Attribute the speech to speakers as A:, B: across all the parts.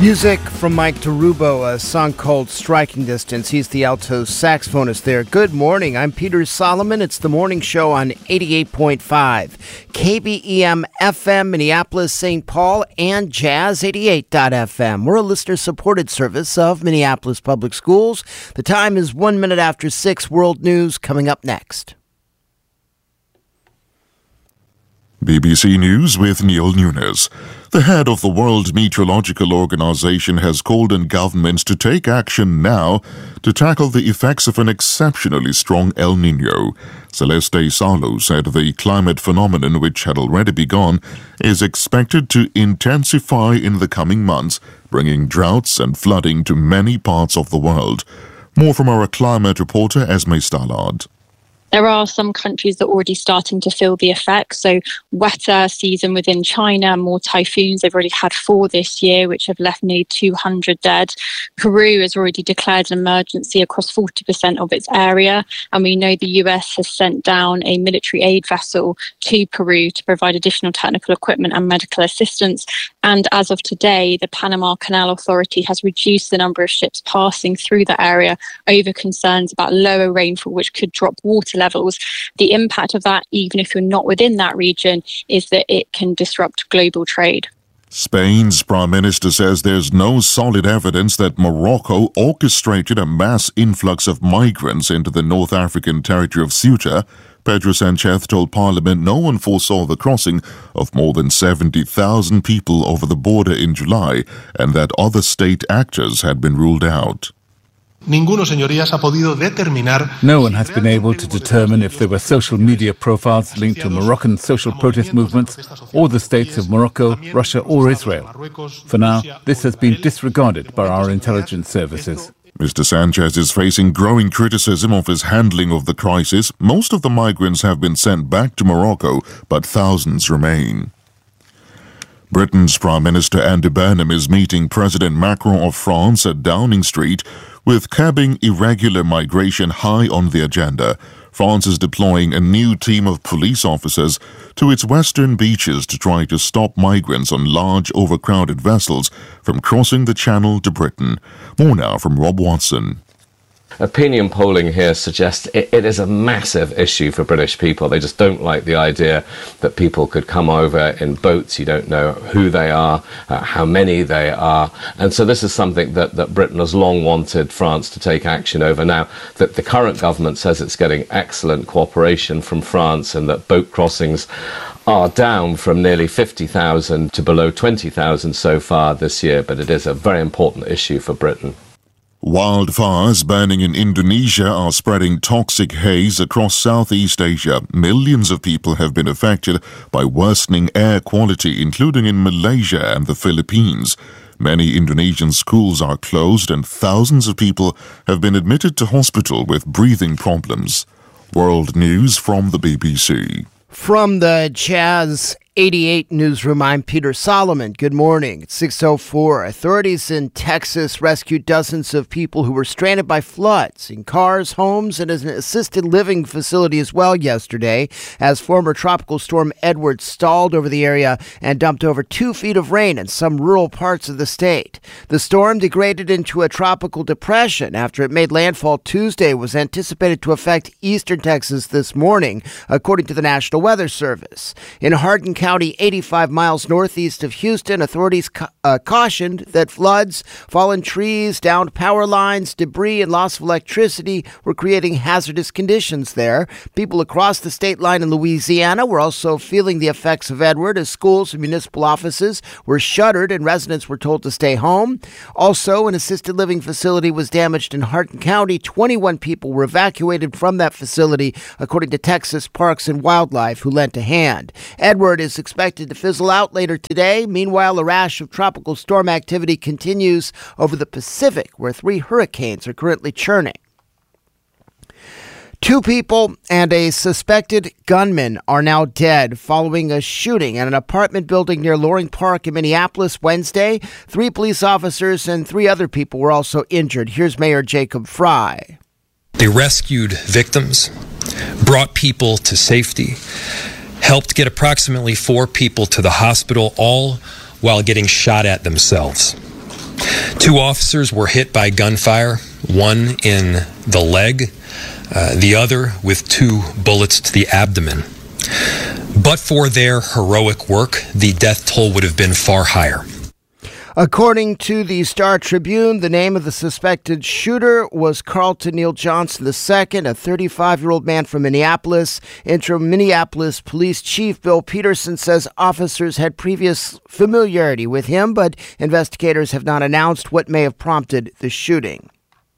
A: Music from Mike Tarubo, a song called Striking Distance. He's the alto saxophonist there. Good morning. I'm Peter Solomon. It's the morning show on 88.5 KBEM FM, Minneapolis, St. Paul, and Jazz 88.fm. We're a listener-supported service of Minneapolis Public Schools. The time is 1 minute after 6. World News coming up next.
B: BBC News with Neil Nunes. The head of the World Meteorological Organization has called on governments to take action now to tackle the effects of an exceptionally strong El Niño. Celeste Salo said the climate phenomenon, which had already begun, is expected to intensify in the coming months, bringing droughts and flooding to many parts of the world. More from our climate reporter Esme Stallard.
C: There are some countries that are already starting to feel the effects. So wetter season within China, more typhoons. They've already had 4 this year, which have left nearly 200 dead. Peru has already declared an emergency across 40% of its area. And we know the US has sent down a military aid vessel to Peru to provide additional technical equipment and medical assistance. And as of today, the Panama Canal Authority has reduced the number of ships passing through the area over concerns about lower rainfall, which could drop water levels. The impact of that, even if you're not within that region, is that it can disrupt global trade.
B: Spain's Prime Minister says there's no solid evidence that Morocco orchestrated a mass influx of migrants into the North African territory of Ceuta. Pedro Sanchez told Parliament no one foresaw the crossing of more than 70,000 people over the border in July and that other state actors had been ruled out.
D: No one has been able to determine if there were social media profiles linked to Moroccan social protest movements or the states of Morocco, Russia or Israel. For now, this has been disregarded by our intelligence services.
B: Mr. Sanchez is facing growing criticism of his handling of the crisis. Most of the migrants have been sent back to Morocco, but thousands remain. Britain's Prime Minister Andy Burnham is meeting President Macron of France at Downing Street, with curbing irregular migration high on the agenda. France is deploying a new team of police officers to its western beaches to try to stop migrants on large, overcrowded vessels from crossing the Channel to Britain. More now from Rob Watson.
E: Opinion polling here suggests it is a massive issue for British people. They just don't like the idea that people could come over in boats. You don't know who they are, how many they are. And so this is something that Britain has long wanted France to take action over. Now, that the current government says it's getting excellent cooperation from France and that boat crossings are down from nearly 50,000 to below 20,000 so far this year. But it is a very important issue for Britain.
B: Wildfires burning in Indonesia are spreading toxic haze across Southeast Asia. Millions of people have been affected by worsening air quality, including in Malaysia and the Philippines. Many Indonesian schools are closed and thousands of people have been admitted to hospital with breathing problems. World News from the BBC.
A: From the Jazz 88 Newsroom, I'm Peter Solomon. Good morning. It's 6:04. Authorities in Texas rescued dozens of people who were stranded by floods in cars, homes, and an assisted living facility as well yesterday, as former tropical storm Edward stalled over the area and dumped over 2 feet of rain in some rural parts of the state. The storm degraded into a tropical depression after it made landfall Tuesday, was anticipated to affect eastern Texas this morning, according to the National Weather Service. In Hardin County, 85 miles northeast of Houston, authorities cautioned that floods, fallen trees, downed power lines, debris, and loss of electricity were creating hazardous conditions there. People across the state line in Louisiana were also feeling the effects of Edward, as schools and municipal offices were shuttered and residents were told to stay home. Also, an assisted living facility was damaged in Hardin County. 21 people were evacuated from that facility, according to Texas Parks and Wildlife, who lent a hand. Edward is expected to fizzle out later today. Meanwhile, a rash of tropical storm activity continues over the Pacific, where 3 hurricanes are currently churning. 2 people and a suspected gunman are now dead following a shooting at an apartment building near Loring Park in Minneapolis Wednesday. 3 police officers and 3 other people were also injured. Here's Mayor Jacob Fry.
F: They rescued victims, brought people to safety, helped get approximately 4 people to the hospital, all while getting shot at themselves. 2 officers were hit by gunfire, one in the leg, the other with 2 bullets to the abdomen. But for their heroic work, the death toll would have been far higher.
A: According to the Star Tribune, the name of the suspected shooter was Carlton Neal Johnson II, a 35-year-old man from Minneapolis. Interim Minneapolis Police Chief Bill Peterson says officers had previous familiarity with him, but investigators have not announced what may have prompted the shooting.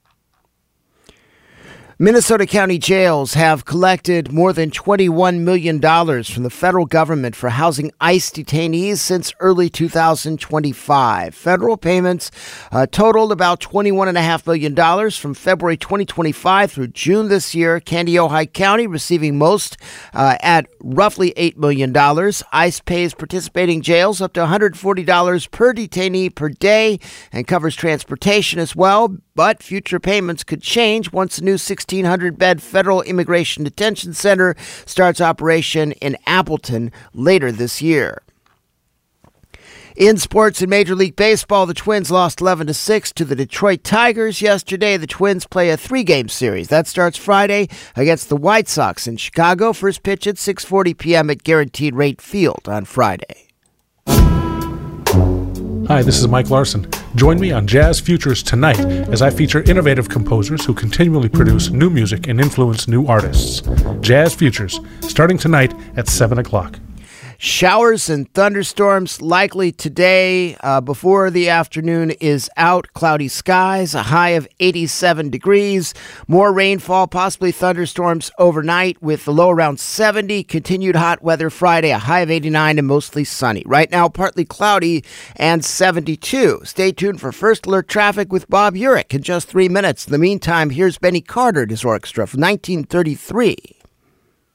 A: Minnesota County jails have collected more than $21 million from the federal government for housing ICE detainees since early 2025. Federal payments totaled about $21.5 million from February 2025 through June this year. Kandiyohi County receiving most at roughly $8 million. ICE pays participating jails up to $140 per detainee per day and covers transportation as well. But future payments could change once the new 1,600-bed federal immigration detention center starts operation in Appleton later this year. In sports in Major League Baseball, the Twins lost 11-6 to the Detroit Tigers yesterday. The Twins play a 3-game series. That starts Friday against the White Sox in Chicago. First pitch at 6:40 p.m. at Guaranteed Rate Field on Friday.
G: Hi, this is Mike Larson. Join me on Jazz Futures tonight as I feature innovative composers who continually produce new music and influence new artists. Jazz Futures, starting tonight at 7 o'clock.
A: Showers and thunderstorms likely today. Before the afternoon is out. Cloudy skies, a high of 87 degrees. More rainfall, possibly thunderstorms overnight with the low around 70. Continued hot weather Friday, a high of 89 and mostly sunny. Right now, partly cloudy and 72. Stay tuned for First Alert Traffic with Bob Urich in just 3 minutes. In the meantime, here's Benny Carter and his orchestra from 1933.